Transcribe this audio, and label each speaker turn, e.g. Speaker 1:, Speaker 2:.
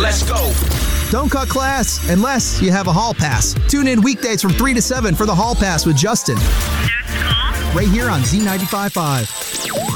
Speaker 1: let's go.
Speaker 2: Don't cut class unless you have a hall pass. Tune in weekdays from 3 to 7 for the Hall Pass with Justin. Right here on Z95.5.